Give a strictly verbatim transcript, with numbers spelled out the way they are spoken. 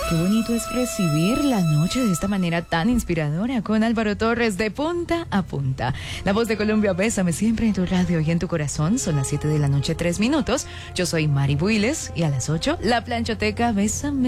Qué bonito es recibir la noche de esta manera tan inspiradora con Álvaro Torres de punta a punta. La voz de Colombia, bésame siempre en tu radio y en tu corazón. Son las siete de la noche, tres minutos. Yo soy Mari Builes y a las ocho, La Planchoteca, bésame.